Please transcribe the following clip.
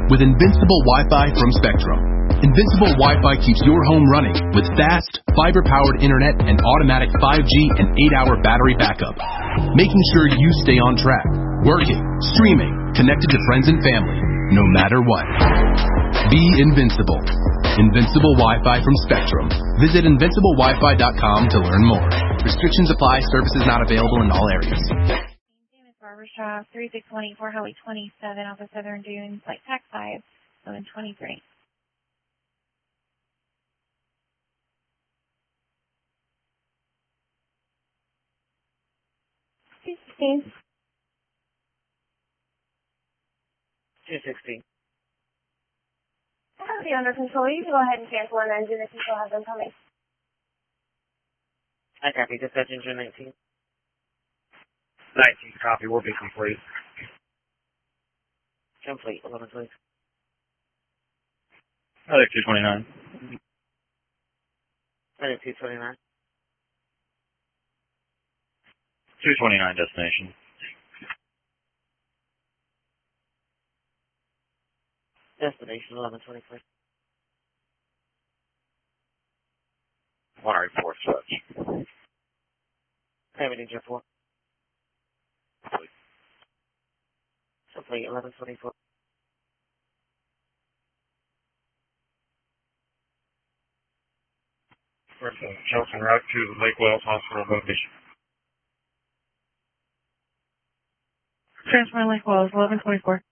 with Invincible Wi-Fi from Spectrum. Invincible Wi-Fi keeps your home running with fast, fiber-powered internet and automatic 5G and 8-hour battery backup, making sure you stay on track, working, streaming, connected to friends and family, no matter what. Be invincible. Invincible Wi-Fi from Spectrum. Visit invinciblewifi.com to learn more. Restrictions apply. Services not available in all areas. Barbershop, 3624 Highway 27 off of Southern Dunes, like Tax 5, 723. $216. $216. That'll be under control. You can go ahead and cancel an engine if you still have them coming. I copy. Dispatch engine 19. 19 copy. Will be complete. Complete. 11 please. Other 229. Other 229. 229 destination. Destination 1124. 104 such. Private engine 4. Complete. Complete. 1124. Chelsea Route to Lake Wales Hospital location. Transfer Lake Wells, 1124.